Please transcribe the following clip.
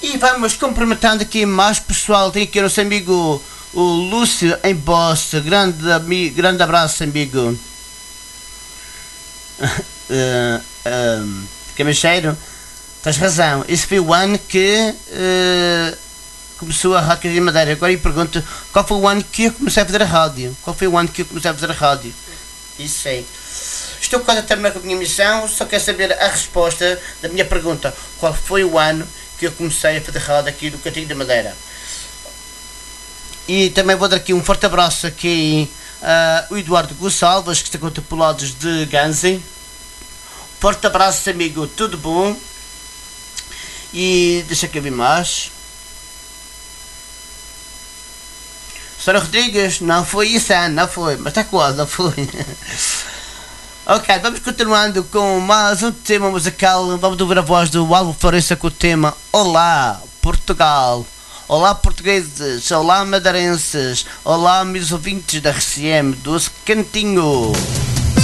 E vamos cumprimentando aqui mais pessoal. Tem aqui o nosso amigo o Lúcio em Bossa. Grande abraço, amigo. Camacheiro, tens razão. Esse foi o ano que começou a Rádio de Madeira. Agora eu pergunto, qual foi o ano que eu comecei a fazer a rádio? Qual foi o ano que eu comecei a fazer a rádio? Isso sei. Estou quase a terminar com a minha missão, só quero saber a resposta da minha pergunta. Qual foi o ano que eu comecei a fazer rádio aqui do Cantinho da Madeira? E também vou dar aqui um forte abraço aqui o Eduardo Gonçalves, que está com tripulados de Ganzi. Forte abraço, amigo, tudo bom? E deixa aqui ver mais. Sra. Rodrigues, não foi isso, não foi, mas está quase, não foi. Ok, vamos continuando com mais um tema musical. Vamos ouvir a voz do Álvaro Florença com o tema Olá, Portugal. Olá, portugueses. Olá, madeirenses. Olá, meus ouvintes da RCM, do Cantinho.